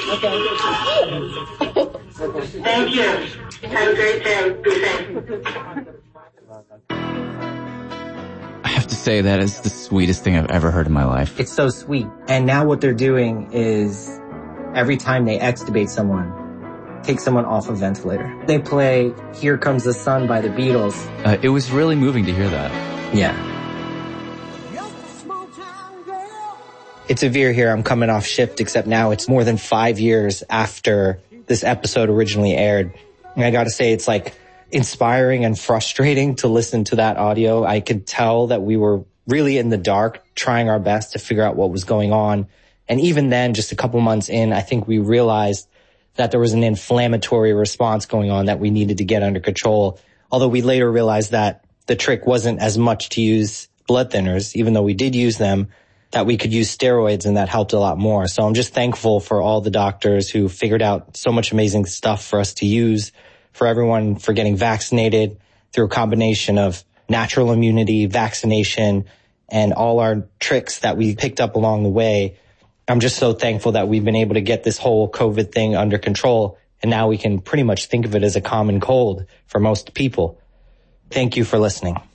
Thank you. Have a great day. Be safe. I have to say that is the sweetest thing I've ever heard in my life. It's so sweet. And now what they're doing is every time they extubate someone, take someone off a ventilator, they play Here Comes the Sun by the Beatles. It was really moving to hear that. Yeah. It's Avir here. I'm coming off shift, except now it's more than 5 years after this episode originally aired. And I gotta say, it's like inspiring and frustrating to listen to that audio. I could tell that we were really in the dark, trying our best to figure out what was going on. And even then, just a couple months in, I think we realized that there was an inflammatory response going on that we needed to get under control. Although we later realized that the trick wasn't as much to use blood thinners, even though we did use them, that we could use steroids, and that helped a lot more. So I'm just thankful for all the doctors who figured out so much amazing stuff for us to use, for everyone for getting vaccinated through a combination of natural immunity, vaccination, and all our tricks that we picked up along the way. I'm just so thankful that we've been able to get this whole COVID thing under control, and now we can pretty much think of it as a common cold for most people. Thank you for listening.